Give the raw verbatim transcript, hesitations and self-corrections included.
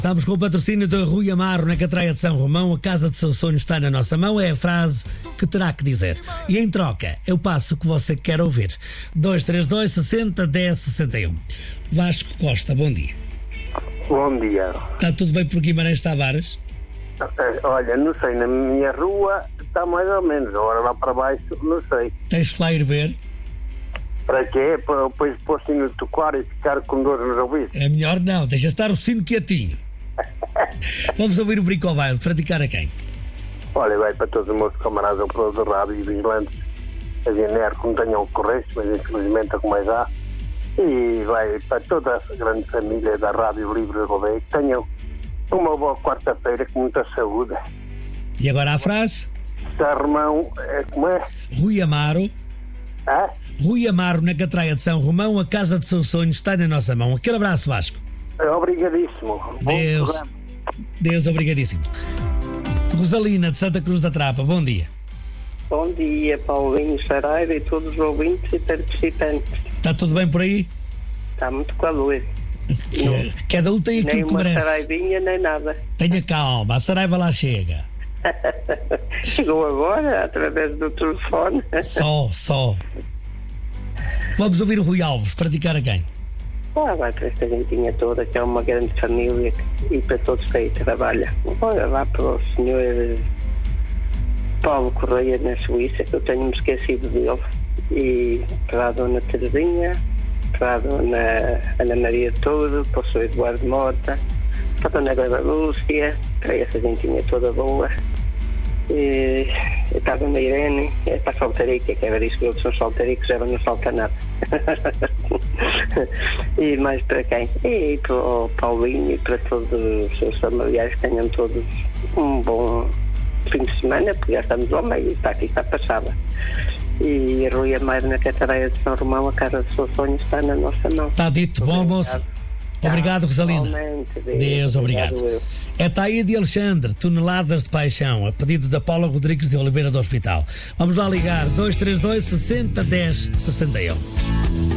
Estamos com o patrocínio da Rui Amaro, na Catraia de São Romão. A casa de seu sonho está na nossa mão. É a frase que terá que dizer. E em troca, eu passo o que você quer ouvir. dois três dois, sessenta, dez, sessenta e um. Vasco Costa, bom dia. Bom dia. Está tudo bem por Guimarães Tavares? Olha, não sei, na minha rua está mais ou menos. Agora lá para baixo, não sei. Tens que lá ir ver. Para quê? Para depois pôr o sino de tocar e ficar com dor nos ouvidos? É melhor não, deixa estar o sino quietinho. Vamos ouvir o Brico ao Baile, praticar a quem? Olha, vai para todos os meus camaradas operadores de rádio e vigilantes a G N R que não tenham ocorrência, mas infelizmente é como é já. E vai para toda a grande família da Rádio Livre de Rodeio que tenham uma boa quarta-feira com muita saúde. E agora a frase? Sarmão, é, como é? Rui Amaro. Ah? Rui Amaro, na Catraia de São Romão, a casa de seu sonho está na nossa mão. Aquele abraço, Vasco. Obrigadíssimo. Deus, Deus, obrigadíssimo. Rosalina, de Santa Cruz da Trapa, bom dia. Bom dia, Paulinho Saraiva e todos os ouvintes e participantes. Está tudo bem por aí? Está muito calor. Que, cada um tem aquilo nem que uma merece. saraivinha, nem nada. Tenha calma, a Saraiva lá chega. Chegou agora, através do telefone. Só, só. Vamos ouvir o Rui Alves, praticar a quem? Ah, vai para esta gentinha toda, que é uma grande família e para todos que aí trabalham. Olha lá para o senhor Paulo Correia na Suíça, que eu tenho-me esquecido dele. E para a dona Terezinha, para a dona Ana Maria Todo, para o senhor Eduardo Mota, para a dona Gleba Lúcia, para essa gentinha toda boa. E, e para a dona Irene, é para a Saltarica, que era isso que eles são saltaricos, já não salta nada. E mais para quem? E para o Paulinho e para todos os seus familiares que tenham todos um bom fim de semana, porque já estamos ao meio, está aqui, está passada. E a Rui Amaro, na Catraia de São Romão, a casa do seu sonho está na nossa mão. Está dito, bom almoço. Obrigado, Rosalina. Deus, Deus, obrigado. obrigado é Taíde de Alexandre, Toneladas de Paixão, a pedido da Paula Rodrigues de Oliveira do Hospital. Vamos lá ligar, dois três dois, sessenta, dez, sessenta e um.